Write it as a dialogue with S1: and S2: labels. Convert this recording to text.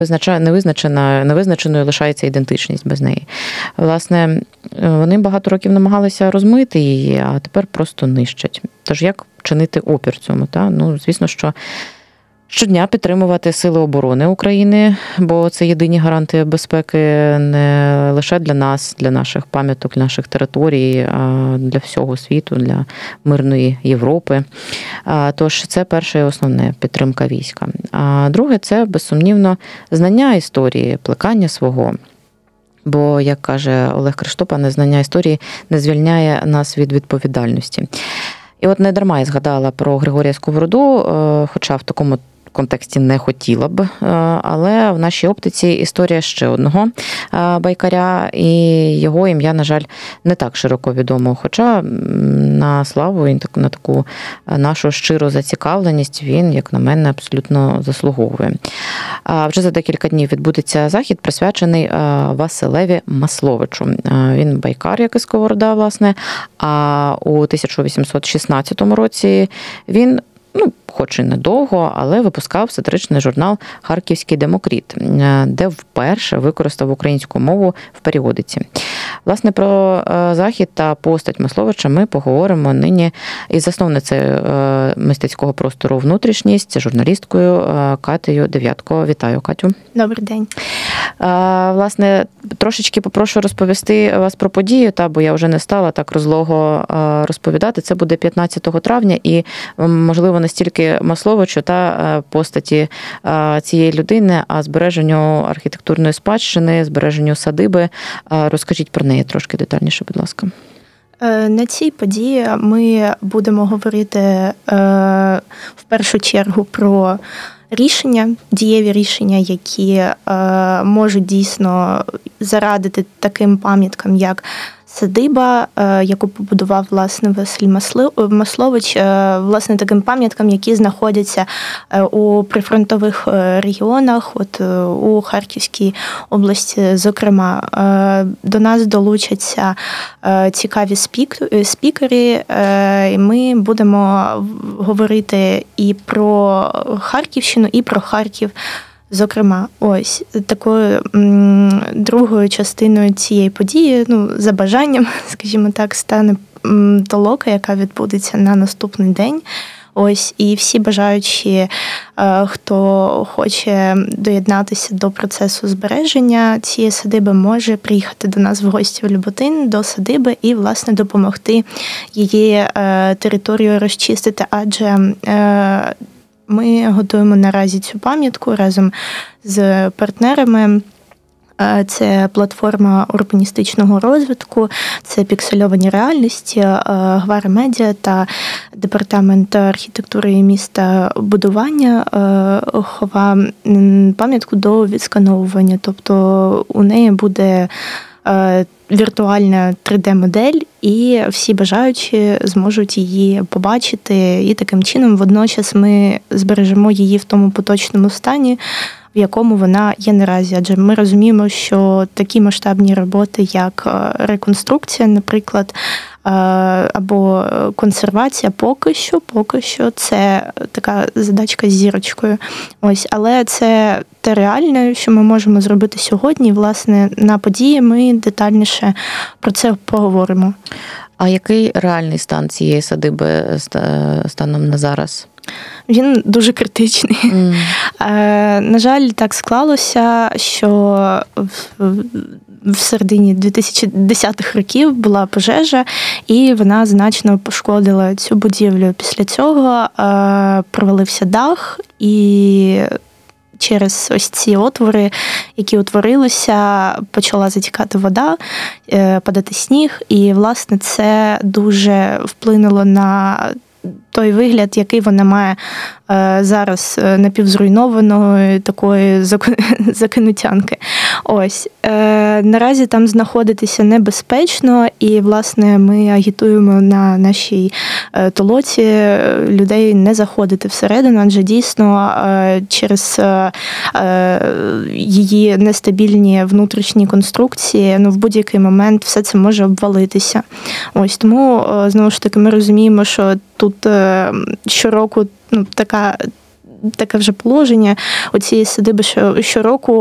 S1: невизначеною лишається ідентичність без неї. Власне, вони багато років намагалися розмити її, а тепер просто нищать. Тож як чинити опір цьому? Звісно, що щодня підтримувати Сили оборони України, бо це єдині гаранти безпеки не лише для нас, для наших пам'яток, для наших територій, а для всього світу, для мирної Європи. Тож це перше і основне – підтримка війська. А друге – це, безсумнівно, знання історії, плекання свого. Бо, як каже Олег Криштопа, незнання історії не звільняє нас від відповідальності. І от не дарма я згадала про Григорія Сковороду, хоча в такому контексті не хотіла б, але в нашій оптиці історія ще одного байкаря, і його ім'я, на жаль, не так широко відомо, хоча на славу і на таку нашу щиру зацікавленість він, як на мене, абсолютно заслуговує. Вже за декілька днів відбудеться захід, присвячений Василеві Масловичу. Він байкар, як і Сковорода, власне, а у 1816 році він хоч і недовго, але випускав сатиричний журнал «Харківський Демокріт», де вперше використав українську мову в періодиці. Власне, про захід та постать Масловича ми поговоримо нині із засновницею мистецького простору «Внутрішність», журналісткою Катею Дев'ятко. Вітаю, Катю.
S2: Добрий день.
S1: Власне, трошечки попрошу розповісти вас про подію, бо я вже не стала так розлого розповідати. Це буде 15 травня і, можливо, не стільки Масловичу та постаті цієї людини, а збереженню архітектурної спадщини, збереженню садиби. Розкажіть про неї трошки детальніше, будь ласка.
S2: На цій події ми будемо говорити в першу чергу про дієві рішення, які можуть дійсно зарадити таким пам'яткам, як садиба, яку побудував, власне, Василь Маслович, власне, таким пам'яткам, які знаходяться у прифронтових регіонах, у Харківській області, зокрема. До нас долучаться цікаві спікери, і ми будемо говорити і про Харківщину, і про Харків. Зокрема, ось такою другою частиною цієї події, за бажанням, скажімо так, стане толока, яка відбудеться на наступний день. Ось, і всі бажаючі, хто хоче доєднатися до процесу збереження цієї садиби, може приїхати до нас в гості в Люботин, до садиби і, власне, допомогти її територію розчистити, адже ми готуємо наразі цю пам'ятку разом з партнерами. Це платформа урбаністичного розвитку, це піксельовані реальності, Гвара Медіа та департамент архітектури і містобудування хова пам'ятку до відскановування. Тобто у неї буде віртуальна 3D-модель, і всі бажаючі зможуть її побачити. І таким чином водночас ми збережемо її в тому поточному стані, в якому вона є наразі. Адже ми розуміємо, що такі масштабні роботи, як реконструкція, наприклад, або консервація, поки що це така задачка з зірочкою. Ось, але це те реальне, що ми можемо зробити сьогодні. Власне, на події ми детальніше про це поговоримо.
S1: А який реальний стан цієї садиби станом на зараз?
S2: Він дуже критичний. На жаль, так склалося, що в середині 2010-х років була пожежа, і вона значно пошкодила цю будівлю. Після цього провалився дах, і через ось ці отвори, які утворилися, почала затікати вода, падати сніг, і, власне, це дуже вплинуло на той вигляд, який вона має зараз напівзруйнованої такої закинутянки. Ось. Наразі там знаходитися небезпечно, і, власне, ми агітуємо на нашій толоці людей не заходити всередину, адже дійсно через її нестабільні внутрішні конструкції, в будь-який момент все це може обвалитися. Ось, тому, знову ж таки, ми розуміємо, що тут щороку така таке вже положення у цієї садиби, що щороку